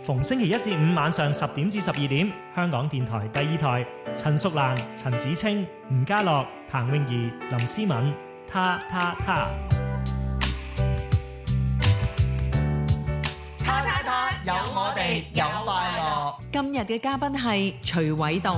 逢星期一至五晚上10點至12點，香港電台第二台，陳淑蘭、陳子清、吳家樂、彭詠儀、林思敏，他。 有我哋，有快樂。 今日嘅嘉賓係徐偉棟。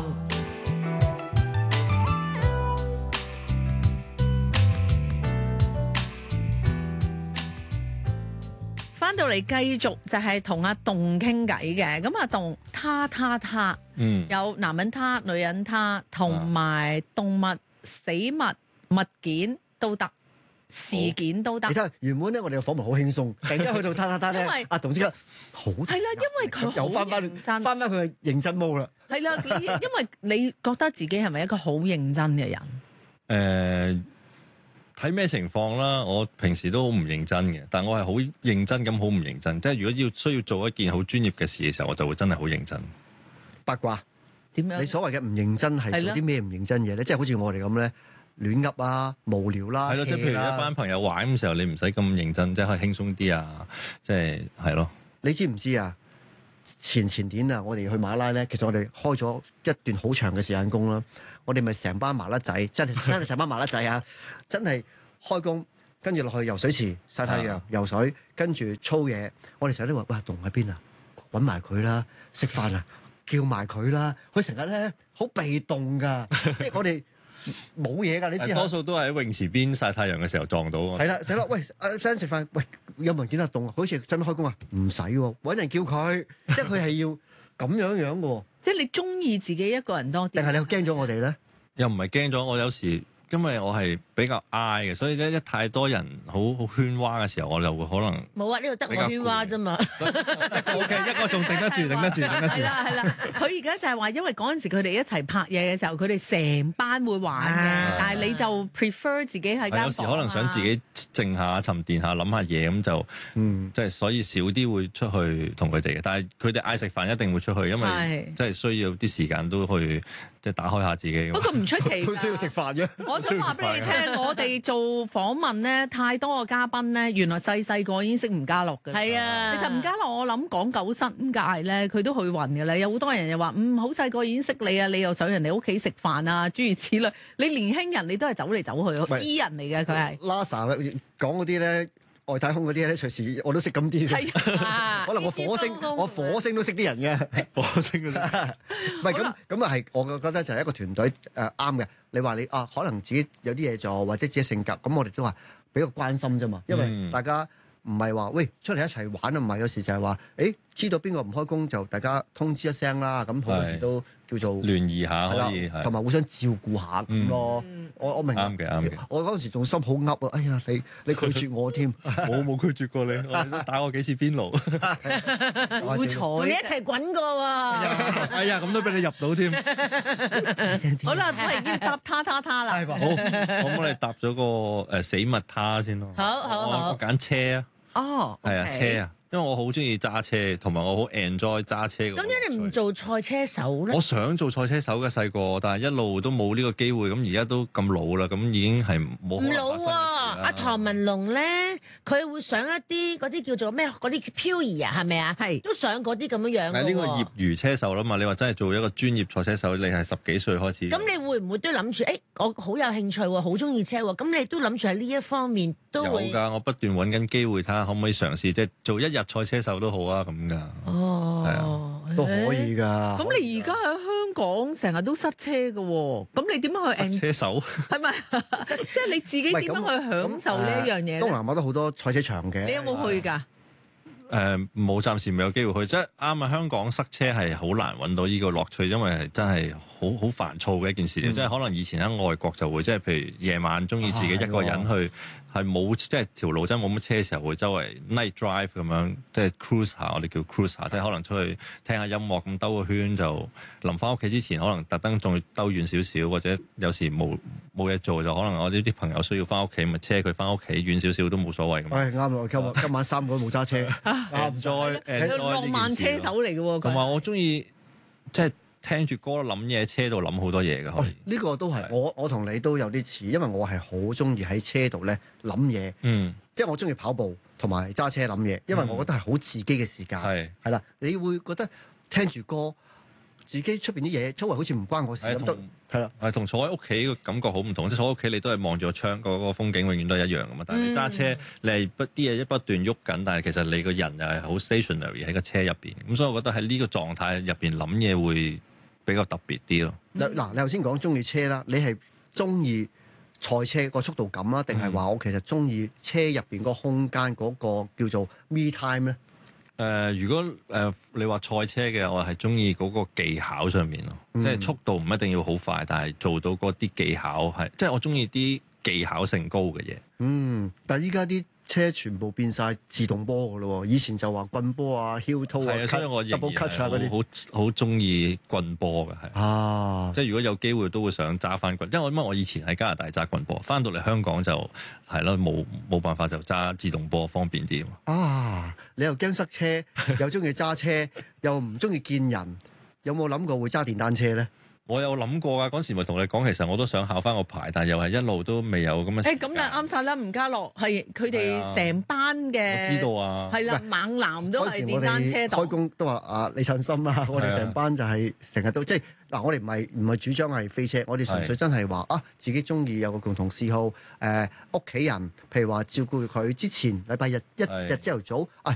翻到嚟繼續就係同阿棟傾偈嘅，咁阿棟他，有男人他、女人他，同埋動物、死物、物件都得。事件都得。 你睇原本咧，我哋嘅訪問好輕鬆，突然間去到他咧，阿棟即刻好係啦，因為佢又翻佢嘅認真毛啦。 係啦，因為你覺得自己係咪一個好認真嘅人？ 睇咩情況啦？我平時都好唔認真嘅，但我係好認真咁，好唔認真。即係如果需要做一件好專業嘅事嘅時候，我就會真係好認真。 八卦點樣？ 你所謂嘅唔認真係做啲咩唔認真嘢咧？即係好似我哋咁咧。亂噏啊，無聊啦， 係咯，即係譬如一班朋友玩嘅時候，你唔使咁認真，即係可以輕鬆啲啊，即係咯。 你知唔知啊？前年啊，我哋去馬拉咧，其實我哋開咗一段好長嘅時間工啦。我哋咪成班麻甩仔，真係成班麻甩仔啊！真係開工，跟住落去游水池曬太陽、游水，跟住操嘢。我哋成日都話：喂，棟喺邊啊？揾埋佢啦，食飯啊，叫埋佢啦。佢成日咧好被動㗎，即係我哋。冇嘢㗎，你知多數都係喺泳池邊曬太陽嘅時候撞到。 係啦，死啦！喂，想食飯，喂，有冇人見得凍啊？好似準備開工啊？唔使喎，揾人叫佢，即係佢係要咁樣嘅喎。 即係你中意自己一個人多啲， 定係你驚咗我哋咧？ 又唔係驚咗，我有時因為我係比較 I 嘅，所以咧一太多人好喧嘩嘅時候，我就會可能冇啊！呢度得我喧嘩啫嘛。 一個仲頂得住。 係啦，佢而家就係話，因為嗰陣時佢哋一齊拍嘢嘅時候，佢哋成班會玩嘅，但係你就 prefer 自己喺間房。 有時可能想自己靜下、沉澱下、諗下嘢咁就，即係所以少啲會出去同佢哋嘅。但係佢哋嗌食飯一定會出去，因為即係需要啲時間都去即係打開下自己。 不過唔出奇， 都需要食飯嘅。 我想話俾你聽，我哋做訪問咧，太多嘅嘉賓咧，原來細個已經識吳家樂嘅。 係啊， 其實吳家樂我諗講九新界咧，佢都去運嘅啦。有好多人又話，好細個已經識你啊，你又上人哋屋企食飯啊，諸如此類。你年輕人你都係走嚟走去，E 人嚟嘅佢係。 Lasa 講嗰啲咧，外太空嗰啲咧，隨時我都識咁啲嘅。可能我火星都識啲人嘅。 火星嗰啲。 唔係咁啊，係我覺得就係一個團隊啱嘅。你話你可能自己有啲嘢做，或者自己性格，咁我哋都話比較關心啫嘛。因為大家唔係話喂出嚟一齊玩啊，唔係有時就係話知道邊個唔開工就大家通知一聲啦。咁好多時都叫做聯誼下可以， 同埋互相照顧下咁咯。我明啱嘅。 我嗰陣時仲心好噏啊！哎呀，你拒絕我添， 我冇拒絕過你，我都打過幾次邊爐。 好彩， 同你一齊滾過喎。 哎呀，咁都俾你入到添。 好啦，我哋要答他啦。 好，咁我哋答咗個死物他先咯。 好， 我揀車啊。 哦， 係啊，車啊。因為我好中意揸車，同埋我好 enjoy 揸車。 咁點解你唔做賽車手咧？ 我想做賽車手嘅細個，但係一路都冇呢個機會。咁而家都咁老啦，咁已經係冇可能發生嘅事啦。 唔老喎，阿唐文龍咧，佢會上一啲嗰啲叫做咩？嗰啲漂移啊，係咪啊？ 係都上嗰啲咁樣樣嘅喎。 係呢個業餘車手啦嘛，你話真係做一個專業賽車手，你係10幾歲開始。 咁你會唔會都諗住？我好有興趣喎，好中意車喎。咁你都諗住喺呢一方面都會有㗎。我不斷揾緊機會，睇下可唔可以嘗試，即係做一日賽車手都好啊咁㗎。 哦， 係啊， 都可以㗎。 咁你而家喺香港成日都塞車嘅喎，咁你點樣去車手係咪？即係你自己點樣去享受呢一樣嘢咧？ 東南亞都好多賽車場嘅。 你有冇去㗎？ 冇，暫時未有機會去。即係啱啊！香港塞車係好難揾到呢個樂趣，因為係真係好煩躁嘅一件事。即係可能以前喺外國就會，即係譬如夜晚中意自己一個人去，係冇即係條路真係冇乜車嘅時候，會周圍 night drive 咁樣，即係 cruise 下，我哋叫 cruise 下，即係可能出去聽下音樂咁兜個圈，就臨翻屋企之前，可能特登仲要兜遠少少，或者有時冇嘢做就可能我呢啲朋友需要翻屋企，咪車佢翻屋企遠少少都冇所謂咁。 啱啦！今晚3個都冇揸車。 浪漫車手嚟嘅喎， 同埋我中意即係聽住歌諗嘢，車度諗好多嘢嘅可以。 呢個都係我同你都有啲似，因為我係好中意喺車度咧諗嘢。即係我中意跑步。 同埋揸車諗嘢，因為我覺得係好自己嘅時間。係啦，你會覺得聽住歌，自己出邊啲嘢，周圍好似唔關我事咁都係啦。 係同坐喺屋企嘅感覺好唔同，即係坐喺屋企你都係望住個窗，嗰個風景永遠都係一樣噶嘛。但係你揸車，你係啲嘢不斷喐緊，但係其實你個人又係好 stationary 喺個車入邊。咁所以我覺得喺呢個狀態入邊諗嘢會比較特別啲咯。嗱，你頭先講中意車啦，你係中意賽車個速度感啊，定係話我其實中意車入邊個空間嗰個叫做 me time 咧？如果你話賽車嘅，我係中意嗰個技巧上面咯，即係速度唔一定要好快，但係做到嗰啲技巧係，即係我中意啲技巧性高嘅嘢。 但係依家啲車全部變晒自動波㗎咯喎，以前就話棍波啊、heel toe 啊、 所以我仍然 double clutch 啊嗰啲， 好中意棍波嘅係。 啊， 即係如果有機會都會想揸翻棍，因為我以前喺加拿大揸棍波，翻到嚟香港就係咯，冇辦法就揸自動波方便啲。 啊，你又驚塞車，又中意揸車，又唔中意見人，有冇諗過會揸電單車咧？ 我有諗過㗎，嗰時咪同你講，其實我都想考翻個牌，但係又係一路都未有咁嘅時間。 咁但係啱晒啦，吳家樂係佢哋成班嘅， 我知道啊， 係啦，猛男都係電單車黨。 開工都話啊，你趁心啊，我哋成班就係成日都即係嗱，我哋唔係主張係飛車，我哋純粹真係話啊，自己中意有個共同嗜好，屋企人，譬如話照顧佢之前禮拜日一日朝頭早啊。